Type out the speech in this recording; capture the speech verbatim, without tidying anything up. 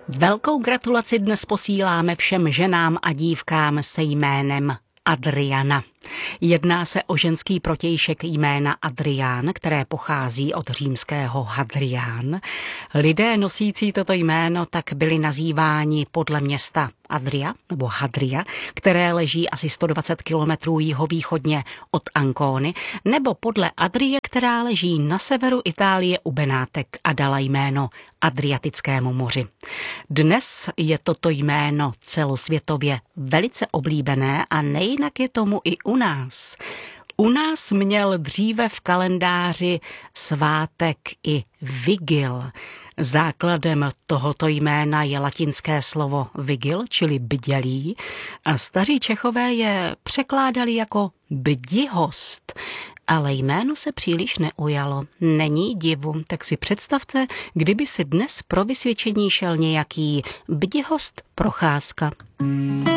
Velkou gratulaci dnes posíláme všem ženám a dívkám se jménem Adriana. Jedná se o ženský protějšek jména Adrián, které pochází od římského Hadrián. Lidé nosící toto jméno tak byli nazýváni podle města Adria, nebo Hadria, které leží asi sto dvacet kilometrů jihovýchodně od Ancony, nebo podle Adrie, která leží na severu Itálie u Benátek a dala jméno Adriatickému moři. Dnes je toto jméno celosvětově velice oblíbené a nejinak je tomu i u nás. U nás měl dříve v kalendáři svátek i vigil. Základem tohoto jména je latinské slovo vigil, čili bdělý, a staří Čechové je překládali jako bdihost. Ale jméno se příliš neujalo. Není divu, tak si představte, kdyby si dnes pro vysvědčení šel nějaký bdihost Procházka.